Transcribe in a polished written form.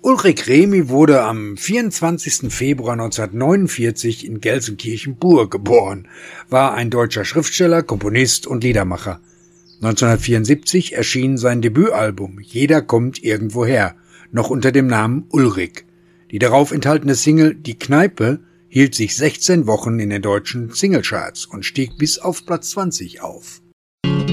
Ulrich Remy wurde am 24. Februar 1949 in Gelsenkirchen-Bur geboren, war ein deutscher Schriftsteller, Komponist und Liedermacher. 1974 erschien sein Debütalbum Jeder kommt irgendwoher, noch unter dem Namen Ulrich. Die darauf enthaltene Single Die Kneipe hielt sich 16 Wochen in den deutschen Singlecharts und stieg bis auf Platz 20 auf.